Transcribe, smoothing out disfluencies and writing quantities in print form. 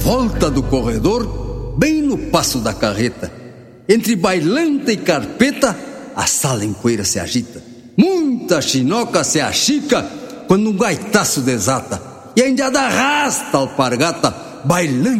volta do corredor, bem no passo da carreta, entre bailanta e carpeta, a sala em poeira se agita. Muita chinoca se achica quando um gaitaço desata, e a indiada arrasta a alpargata, bailando